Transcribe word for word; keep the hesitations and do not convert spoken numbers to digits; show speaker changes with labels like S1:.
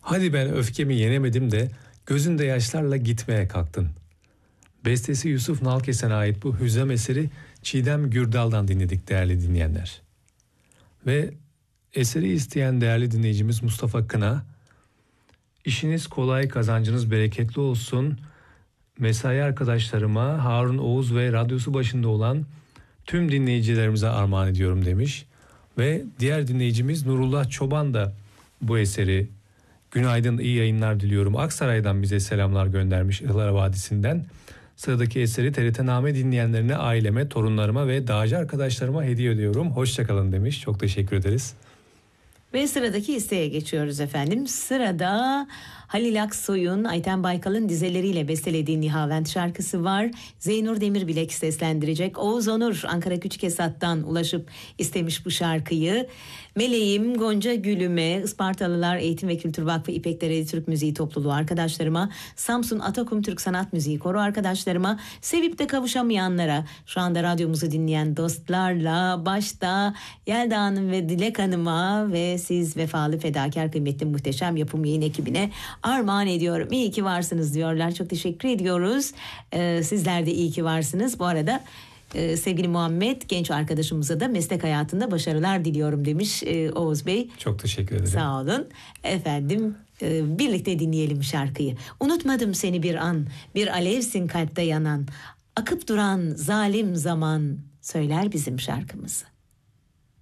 S1: Hadi ben öfkemi yenemedim de gözünde yaşlarla gitmeye kalktın. Bestesi Yusuf Nalkesen'e ait bu hüzzam eseri Çiğdem Gürdal'dan dinledik değerli dinleyenler. Ve eseri isteyen değerli dinleyicimiz Mustafa Kına, işiniz kolay, kazancınız bereketli olsun. Mesai arkadaşlarıma, Harun Oğuz ve radyosu başında olan tüm dinleyicilerimize armağan ediyorum demiş. Ve diğer dinleyicimiz Nurullah Çoban da bu eseri günaydın, iyi yayınlar diliyorum. Aksaray'dan bize selamlar göndermiş, Ihlara Vadisi'nden. Sıradaki eseri T R T Name dinleyenlerine, aileme, torunlarıma ve dağcı arkadaşlarıma hediye ediyorum. Hoşçakalın demiş. Çok teşekkür ederiz.
S2: Ve sıradaki isteğe geçiyoruz efendim. Sırada Halil Aksoy'un Ayten Baykal'ın dizeleriyle bestelediği Nihavent şarkısı var. Zeynur Demirbilek seslendirecek. Oğuz Onur Ankara Küçükesat'tan ulaşıp istemiş bu şarkıyı. Meleğim, Gonca Gülüme, Ispartalılar Eğitim ve Kültür Vakfı İpek Dereli Türk Müziği Topluluğu arkadaşlarıma, Samsun Atakum Türk Sanat Müziği Koro arkadaşlarıma, sevip de kavuşamayanlara, şu anda radyomuzu dinleyen dostlarla, başta Yelda Hanım ve Dilek Hanım'a ve siz vefalı, fedakar, kıymetli, muhteşem yapım yayın ekibine armağan ediyorum. İyi ki varsınız diyorlar. Çok teşekkür ediyoruz. Ee, sizler de iyi ki varsınız. Bu arada Ee, sevgili Muhammed, genç arkadaşımıza da meslek hayatında başarılar diliyorum demiş ee, Oğuz Bey.
S1: Çok teşekkür ederim.
S2: Sağ olun. Efendim e, birlikte dinleyelim şarkıyı. Unutmadım seni bir an, bir alevsin kalpte yanan, akıp duran zalim zaman, söyler bizim şarkımızı.